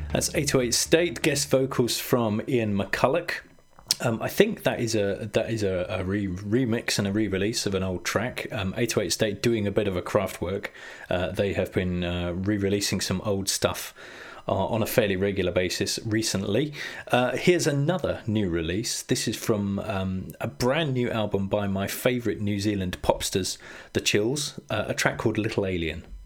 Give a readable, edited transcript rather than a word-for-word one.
That's 808 State, guest vocals from Ian McCulloch. I think that is a remix and a re-release of an old track. 808 State doing a bit of a craft work. They have been re-releasing some old stuff on a fairly regular basis recently. Here's another new release. This is from a brand new album by my favourite New Zealand popsters, The Chills, a track called Little Alien.